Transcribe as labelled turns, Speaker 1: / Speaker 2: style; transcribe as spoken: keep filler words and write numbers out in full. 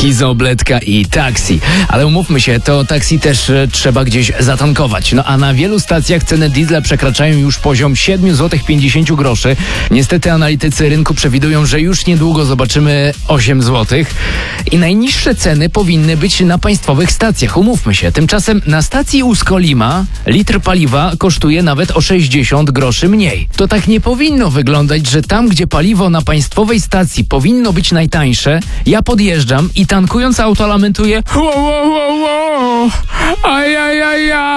Speaker 1: Izobletka i taksi. Ale umówmy się, to taksi też e, trzeba gdzieś zatankować. No a na wielu stacjach ceny diesla przekraczają już poziom siedem złotych pięćdziesiąt groszy. Niestety analitycy rynku przewidują, że już niedługo zobaczymy osiem złotych. I najniższe ceny powinny być na państwowych stacjach. Umówmy się. Tymczasem na stacji Uskolima litr paliwa kosztuje nawet o sześćdziesiąt groszy mniej. To tak nie powinno wyglądać, że tam, gdzie paliwo na państwowej stacji powinno być najtańsze, ja podjeżdżam i tankując auto lamentuję: wow, wow, wow, wow, ajajaj.